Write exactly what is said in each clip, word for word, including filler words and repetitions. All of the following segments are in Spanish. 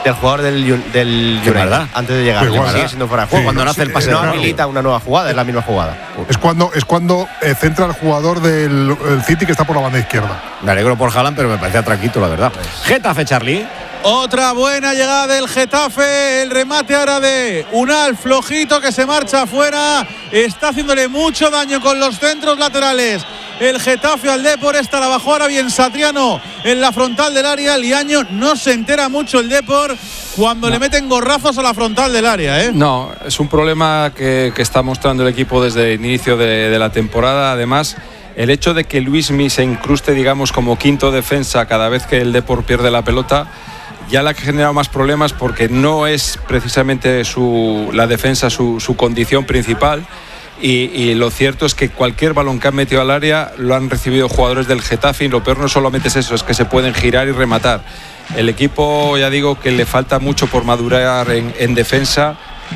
del jugador del, del United antes de llegar. Igual, sigue siendo fuera de juego. Sí, cuando no, nace el sí, pase eh, no claro. habilita una nueva jugada, es la misma jugada. Es cuando, es cuando eh, centra el jugador del el City que está por la banda izquierda. Me alegro por Haaland, pero me parece atraquito, la verdad. Getafe, Charlie. Otra buena llegada del Getafe, el remate ahora de Unal, flojito que se marcha afuera, está haciéndole mucho daño con los centros laterales. El Getafe al Depor, esta la bajó ahora bien Satriano en la frontal del área. Liaño no se entera mucho el Depor cuando no. le meten gorrazos a la frontal del área, ¿eh? No, es un problema que, que está mostrando el equipo desde el inicio de, de la temporada. Además, el hecho de que Luismi se incruste, digamos, como quinto defensa cada vez que el Depor pierde la pelota, ya le ha generado más problemas porque no es precisamente su, la defensa su, su condición principal. Y, y lo cierto es que cualquier balón que han metido al área lo han recibido jugadores del Getafe, y lo peor no solamente es eso, es que se pueden girar y rematar. El equipo, ya digo, que le falta mucho por madurar en, en defensa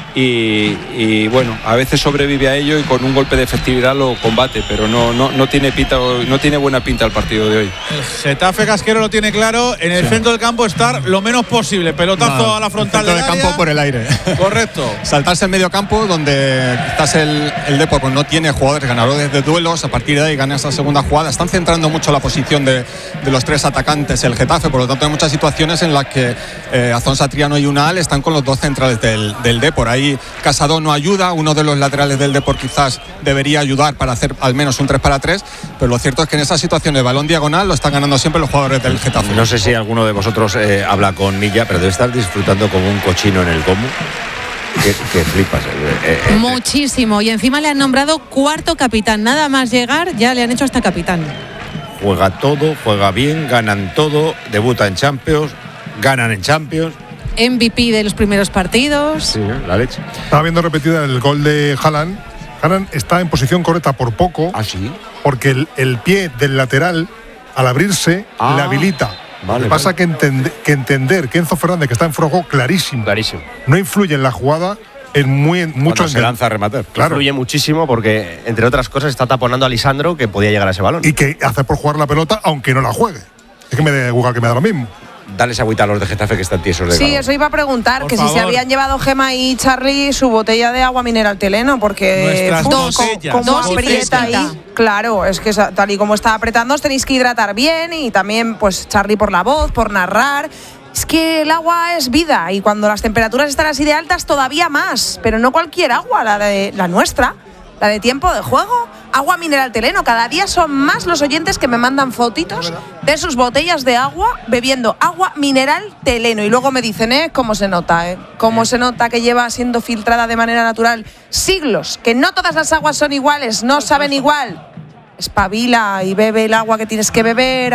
y, y bueno, a veces sobrevive a ello y con un golpe de efectividad lo combate, pero no, no, no tiene pinta, no tiene buena pinta el partido de hoy. El Getafe Casquero lo tiene claro, en el sí. centro del campo estar lo menos posible, pelotazo no, a la frontal del del campo área. Por el aire. Correcto. Saltarse el medio campo donde quizás el, el Depor pues no tiene jugadores ganadores de duelos, a partir de ahí gana esa segunda jugada. Están centrando mucho la posición de, de los tres atacantes el Getafe, por lo tanto hay muchas situaciones en las que eh, Azón, Satriano y Unal están con los dos centrales del, del Depor. Ahí Casado no ayuda, uno de los laterales del Depor quizás debería ayudar para hacer al menos un tres para tres, pero lo cierto es que en esa situación de balón diagonal lo están ganando siempre los jugadores del Getafe. No sé si alguno de vosotros eh, habla con Milla, pero debe estar disfrutando como un cochino en el Gomu. Que, que flipas. Eh, eh, Muchísimo, y encima le han nombrado cuarto capitán, nada más llegar ya le han hecho hasta capitán. Juega todo, juega bien, ganan todo, debuta en Champions, ganan en Champions. M V P de los primeros partidos. Sí, la leche. Estaba viendo repetida el gol de Haaland. Haaland está en posición correcta por poco. ¿Ah, sí? Porque el, el pie del lateral, al abrirse, ah, le habilita. Vale, Lo que pasa vale. que, entende, que entender que Enzo Fernández, que está en fuego clarísimo, clarísimo, no influye en la jugada, es muy mucho. Cuando se lanza a rematar. Claro. Influye muchísimo porque, entre otras cosas, está taponando a Lisandro, que podía llegar a ese balón. Y que hace por jugar la pelota, aunque no la juegue. Es que me da igual, que me da lo mismo. Dale esa agüita a los de Getafe que están tiesos de Sí, balón. eso iba a preguntar, Por que favor. si se habían llevado Gemma y Charlie su botella de agua mineral Teleno, porque Nuestras uf, botellas. como Dos y aprieta fresquita. ahí. Claro, es que tal y como está apretando os tenéis que hidratar bien, y también pues Charlie por la voz, por narrar. Es que el agua es vida, y cuando las temperaturas están así de altas todavía más, pero no cualquier agua, la de la nuestra, la de Tiempo de Juego. Agua mineral Teleno. Cada día son más los oyentes que me mandan fotitos de sus botellas de agua bebiendo agua mineral Teleno, y luego me dicen, eh, cómo se nota, eh, cómo se nota que lleva siendo filtrada de manera natural siglos, que no todas las aguas son iguales, no saben igual. Espabila y bebe el agua que tienes que beber.